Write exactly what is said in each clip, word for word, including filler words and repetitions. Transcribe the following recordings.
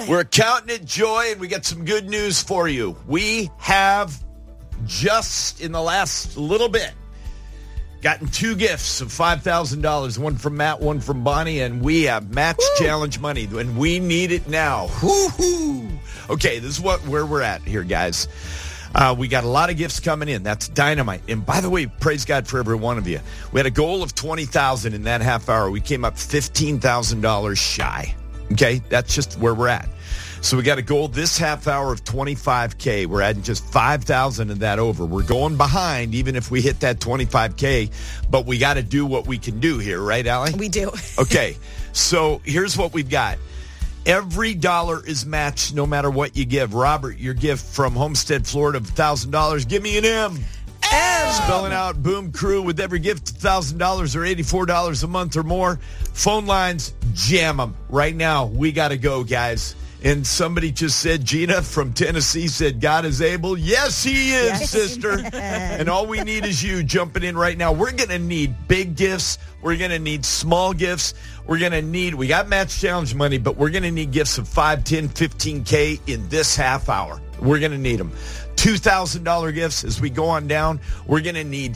joy. We're counting it joy, and we got some good news for you. We have just in the last little bit gotten two gifts of five thousand dollars, one from Matt, one from Bonnie, and we have match Woo. challenge money, and we need it now. Woo-hoo. Okay, this is what where we're at here, guys. Uh, we got a lot of gifts coming in. That's dynamite. And by the way, praise God for every one of you. We had a goal of twenty thousand dollars in that half hour. We came up fifteen thousand dollars shy. Okay, that's just where we're at. So we got a goal this half hour of twenty-five K. We're adding just five thousand of that over. We're going behind even if we hit that twenty-five K, but we got to do what we can do here, right, Allie? We do. Okay, so here's what we've got. Every dollar is matched no matter what you give. Robert, your gift from Homestead, Florida of one thousand dollars. Give me an M. M. Spelling out Boom Crew with every gift one thousand dollars or eighty-four dollars a month or more. Phone lines, jam them. Right now, we got to go, guys. And somebody just said, Gina from Tennessee said, God is able. Yes, he is, yes. sister. And all we need is you jumping in right now. We're going to need big gifts. We're going to need small gifts. We're going to need, we got match challenge money, but we're going to need gifts of five, ten, fifteen K in this half hour. We're going to need them. two thousand dollars gifts as we go on down. We're going to need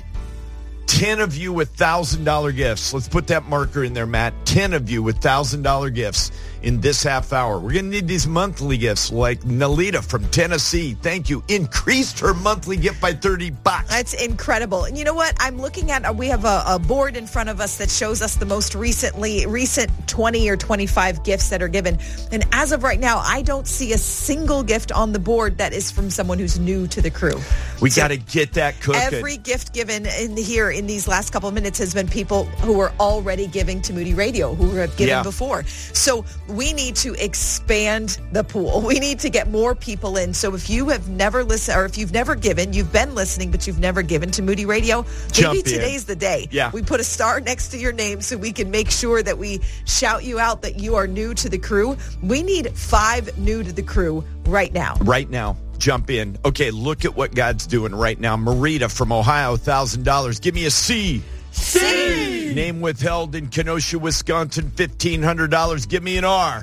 ten of you with one thousand dollars gifts. Let's put that marker in there, Matt. ten of you with one thousand dollars gifts in this half hour. We're going to need these monthly gifts like Nalita from Tennessee. Thank you. Increased her monthly gift by thirty bucks. That's incredible. And you know what? I'm looking at, we have a, a board in front of us that shows us the most recently, recent twenty or twenty-five gifts that are given. And as of right now, I don't see a single gift on the board that is from someone who's new to the crew. We so got to get that cooking. Every gift given in here in these last couple of minutes has been people who are already giving to Moody Radio, who have given yeah. before. So we need to expand the pool. We need to get more people in. So if you have never listened, or if you've never given, you've been listening, but you've never given to Moody Radio, Jump maybe in. Today's the day. Yeah. We put a star next to your name so we can make sure that we shout you out that you are new to the crew. We need five new to the crew right now. Right now. Jump in. Okay, look at what God's doing right now. Marita from Ohio, one thousand dollars. Give me a C. C. Name withheld in Kenosha, Wisconsin, fifteen hundred dollars. Give me an R.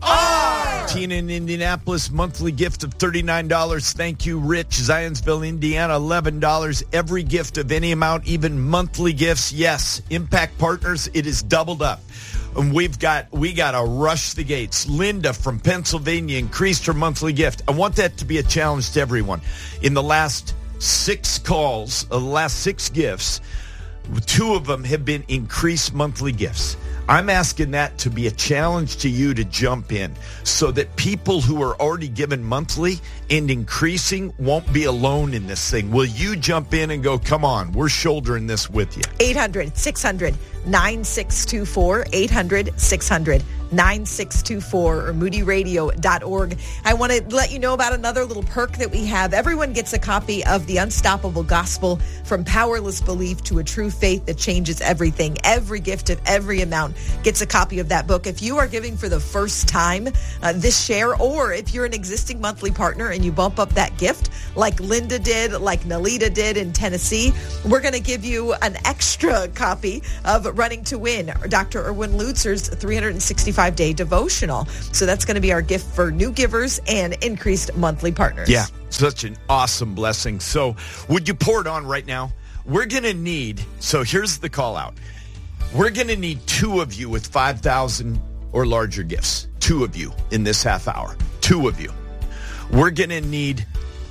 R. Tina in Indianapolis, monthly gift of thirty-nine dollars. Thank you, Rich. Zionsville, Indiana, eleven dollars. Every gift of any amount, even monthly gifts. Yes, Impact Partners, it is doubled up. And we've got, we got to rush the gates. Linda from Pennsylvania increased her monthly gift. I want that to be a challenge to everyone. In the last six calls, uh, the last six gifts, two of them have been increased monthly gifts. I'm asking that to be a challenge to you to jump in so that people who are already given monthly and increasing won't be alone in this thing. Will you jump in and go, come on, we're shouldering this with you? eight hundred, six hundred, nine six two four, eight hundred, six hundred, nine six two four, or moody radio dot org. I want to let you know about another little perk that we have. Everyone gets a copy of The Unstoppable Gospel, From Powerless Belief to a True Faith That Changes Everything. Every gift of every amount gets a copy of that book. If you are giving for the first time uh, this share, or if you're an existing monthly partner and you bump up that gift like Linda did, like Nalita did in Tennessee, we're going to give you an extra copy of Running to Win, Doctor Erwin Lutzer's three hundred sixty-five day devotional. So that's going to be our gift for new givers and increased monthly partners. Yeah, such an awesome blessing. So would you pour it on right now? We're going to need, so here's the call out. We're going to need two of you with five thousand or larger gifts. Two of you in this half hour. Two of you. We're going to need,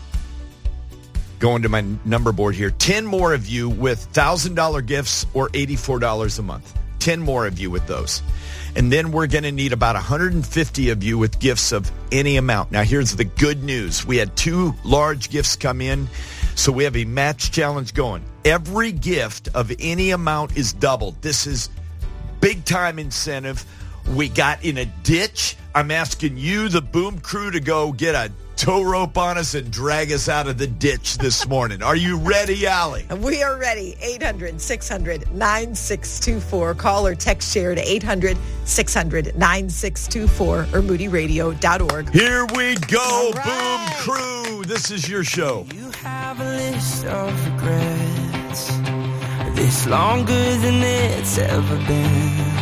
going to my number board here, ten more of you with one thousand dollars gifts or eighty-four dollars a month. ten more of you with those. And then we're going to need about one hundred fifty of you with gifts of any amount. Now, here's the good news. We had two large gifts come in, so we have a match challenge going. Every gift of any amount is doubled. This is big-time incentive. We got in a ditch. I'm asking you, the Boom Crew, to go get a tow rope on us and drag us out of the ditch this morning. Are you ready, Allie? We are ready. eight hundred, six hundred, nine six two four. Call or text share to eight hundred, six hundred, nine six two four or moody radio dot org. Here we go, right. Boom Crew. This is your show. You have a list of regrets. This longer than it's ever been.